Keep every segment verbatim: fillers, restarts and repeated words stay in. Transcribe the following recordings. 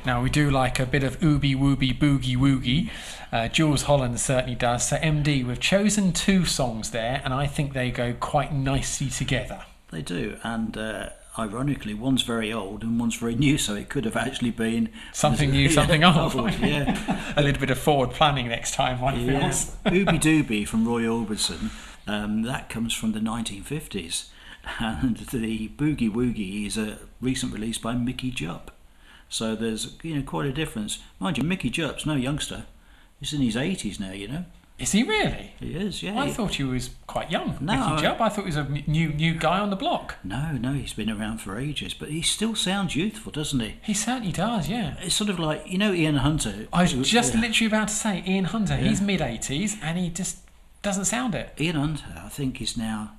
Now, we do like a bit of ooby wooby boogie woogie. Uh, Jules Holland certainly does. So, M D, we've chosen two songs there, and I think they go quite nicely together. They do, and uh, ironically, one's very old and one's very new, so it could have actually been... Something new, something yeah, old. old. Yeah. A little bit of forward planning next time, one yeah. feels. Ooby Dooby from Roy Orbison, um, that comes from the nineteen fifties. And the Boogie Woogie is a recent release by Mickey Jupp. So there's, you know, quite a difference. Mind you, Mickey Jupp's no youngster. He's in his eighties now, you know. Is he really? He is, yeah. I he... thought he was quite young, no, Mickey Jupp. I thought he was a new new guy on the block. No, no, he's been around for ages, but he still sounds youthful, doesn't he? He certainly does, yeah. It's sort of like, you know, Ian Hunter. I was just yeah. literally about to say, Ian Hunter, yeah. he's mid-eighties, and he just doesn't sound it. Ian Hunter, I think, is now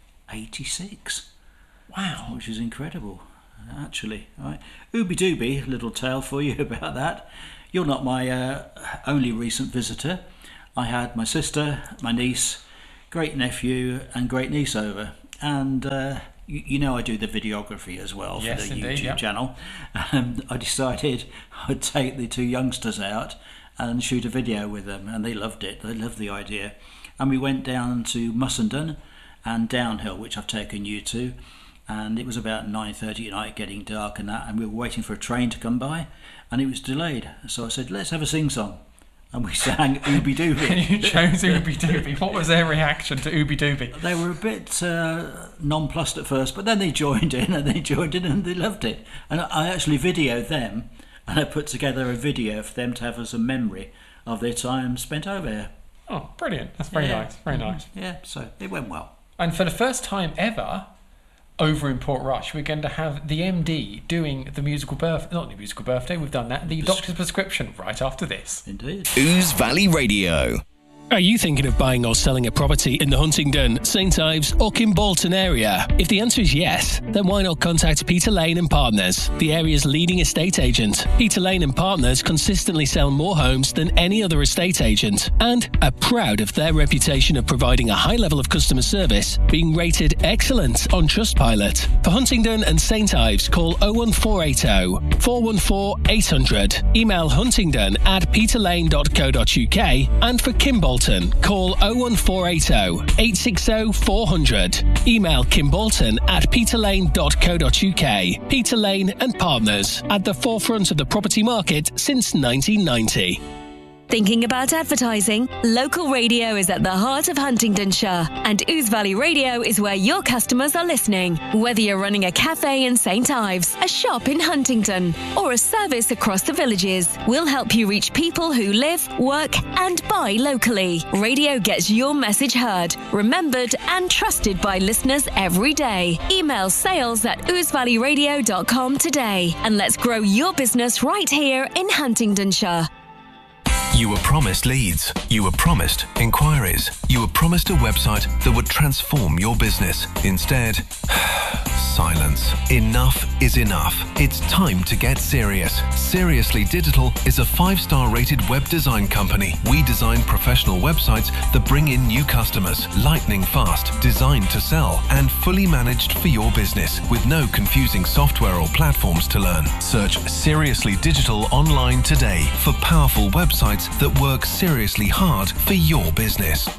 eighty-six. Wow. Which is incredible, actually. Right. Ooby Dooby, a little tale for you about that. You're not my uh, only recent visitor. I had my sister, my niece, great nephew and great niece over, and uh, you, you know I do the videography as well for yes, the indeed, YouTube yep. channel. Um, I decided I'd take the two youngsters out and shoot a video with them, and they loved it. They loved the idea, and we went down to Mussenden and Downhill, which I've taken you to, and it was about nine thirty at night, getting dark and that, and we were waiting for a train to come by, and it was delayed. So I said, let's have a sing-song. And we sang Ooby Dooby. You chose Ooby Dooby. What was their reaction to Ooby Dooby? They were a bit uh, nonplussed at first, but then they joined in and they joined in and they loved it. And I actually videoed them, and I put together a video for them to have as a memory of their time spent over here. Oh, brilliant. That's very yeah. nice. Very nice. Yeah, so it went well. And for the first time ever, over in Portrush, we're going to have the M D doing the musical birth, not the musical birthday, we've done that, the doctor's prescription right after this. Indeed. Ouse Valley Radio. Are you thinking of buying or selling a property in the Huntingdon, Saint Ives or Kimbolton area? If the answer is yes, then why not contact Peter Lane and Partners, the area's leading estate agent. Peter Lane and Partners consistently sell more homes than any other estate agent and are proud of their reputation of providing a high level of customer service, being rated excellent on Trustpilot. For Huntingdon and Saint Ives, call oh one four eight oh, four one four, eight hundred. Email huntingdon at peterlane dot co dot uk, and for Kimbolton, call oh one four eight oh, eight six oh, four hundred. Email kimbolton at peterlane dot co dot uk. Peter Lane and Partners, at the forefront of the property market since nineteen ninety. Thinking about advertising? Local radio is at the heart of Huntingdonshire, and Ouse Valley Radio is where your customers are listening. Whether you're running a cafe in Saint Ives, a shop in Huntingdon, or a service across the villages, we'll help you reach people who live, work, and buy locally. Radio gets your message heard, remembered, and trusted by listeners every day. Email sales at ouse valley radio dot com today, and let's grow your business right here in Huntingdonshire. You were promised leads. You were promised inquiries. You were promised a website that would transform your business. Instead, silence. Enough is enough. It's time to get serious. Seriously Digital is a five-star rated web design company. We design professional websites that bring in new customers, lightning fast, designed to sell, and fully managed for your business with no confusing software or platforms to learn. Search Seriously Digital online today for powerful websites that work seriously hard for your business.